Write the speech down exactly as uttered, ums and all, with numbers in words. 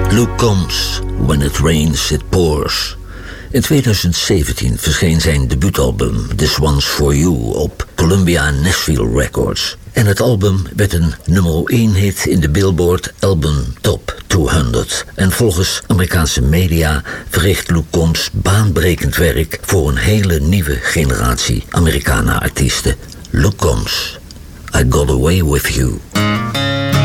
Luke Combs, When It Rains, It Pours. In tweeduizend zeventien verscheen zijn debuutalbum This One's For You op Columbia Nashville Records. En het album werd een nummer één hit in de Billboard Album Top tweehonderd. En volgens Amerikaanse media verricht Luke Combs baanbrekend werk voor een hele nieuwe generatie Amerikaanse artiesten. Luke Combs, I Got Away With You.